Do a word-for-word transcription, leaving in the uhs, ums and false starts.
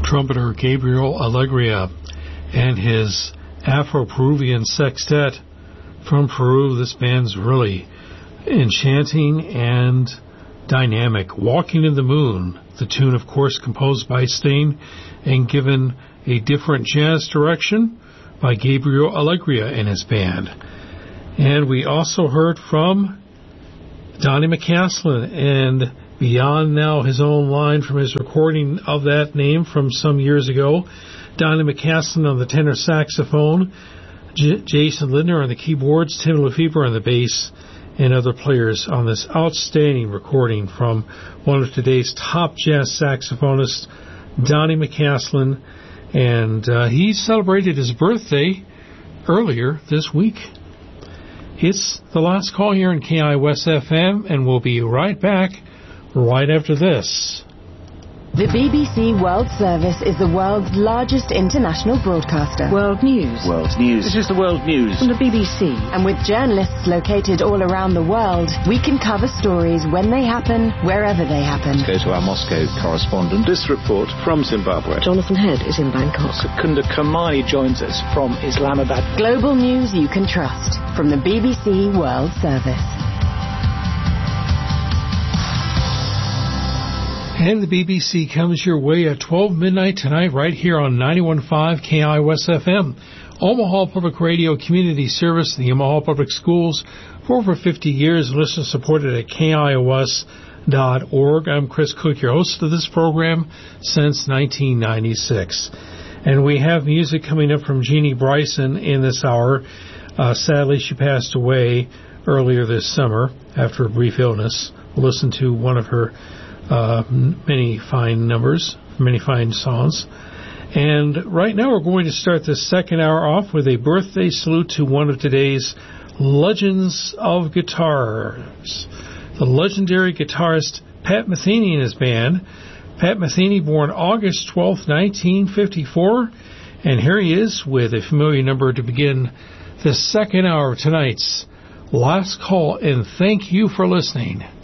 trumpeter Gabriel Alegria and his Afro-Peruvian sextet from Peru. This band's really enchanting and dynamic. Walking in the Moon, the tune, of course, composed by Sting and given a different jazz direction by Gabriel Alegria and his band. And we also heard from Donnie McCaslin and Beyond Now, his own line from his recording of that name from some years ago. Donnie McCaslin on the tenor saxophone, J- Jason Lindner on the keyboards, Tim Lefebvre on the bass, and other players on this outstanding recording from one of today's top jazz saxophonists, Donnie McCaslin. And uh, he celebrated his birthday earlier this week. It's the last call here in K I O S F M, and we'll be right back right after this. The B B C World Service is the world's largest international broadcaster. World News. World News. This is the World News from the B B C. And with journalists located all around the world, we can cover stories when they happen, wherever they happen. Let's go to our Moscow correspondent. This report from Zimbabwe. Jonathan Head is in Bangkok. Secunda Kamai joins us from Islamabad. Global news you can trust from the B B C World Service. And the B B C comes your way at twelve midnight tonight right here on ninety-one point five K I O S F M. Omaha Public Radio community service, the Omaha Public Schools, for over fifty years, listener supported at K I O S dot org. I'm Chris Cook, your host of this program since nineteen ninety-six. And we have music coming up from Jeannie Bryson in this hour. Uh, sadly, she passed away earlier this summer after a brief illness. We'll listen to one of her Uh, many fine numbers, many fine songs. And right now we're going to start the second hour off with a birthday salute to one of today's legends of guitars, the legendary guitarist Pat Metheny and his band. Pat Metheny, born August twelfth, nineteen fifty-four, and here he is with a familiar number to begin the second hour of tonight's Last Call, and thank you for listening.